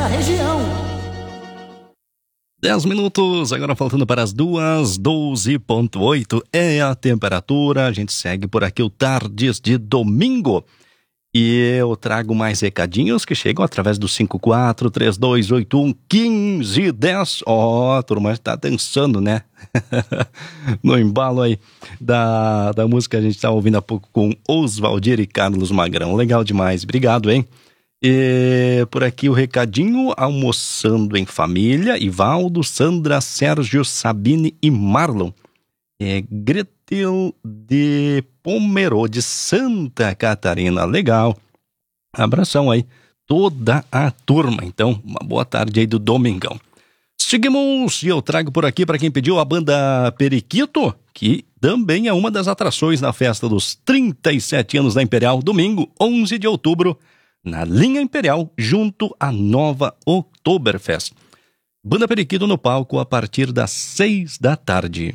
da região. 10 minutos, agora faltando para as 2, 12.8 é a temperatura. A gente segue por aqui o Tardes de Domingo. E eu trago mais recadinhos que chegam através do 54-3281-1510. Ó, a turma está dançando, né? No embalo aí da música que a gente estava ouvindo há pouco com Oswaldir e Carlos Magrão. Legal demais, obrigado, hein? E por aqui o recadinho, almoçando em família, Ivaldo, Sandra, Sérgio, Sabine e Marlon. Gretel de Pomerô, de Santa Catarina. Legal. Abração aí, toda a turma. Então, uma boa tarde aí do Domingão. Seguimos, e eu trago por aqui para quem pediu a banda Periquito, que também é uma das atrações na festa dos 37 anos da Imperial, domingo, 11 de outubro, na linha Imperial, junto à nova Oktoberfest. Banda Periquito no palco a partir das 6 da tarde.